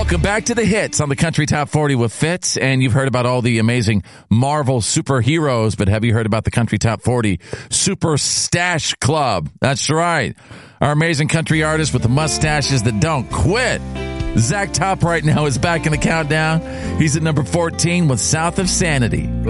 Welcome back to the hits on the Country Top 40 with Fitz. And you've heard about all the amazing Marvel superheroes, but have you heard about the Country Top 40 Super Stash Club? That's right. Our amazing country artist with the mustaches that don't quit. Zach Top right now is back in the countdown. He's at number 14 with South of Sanity.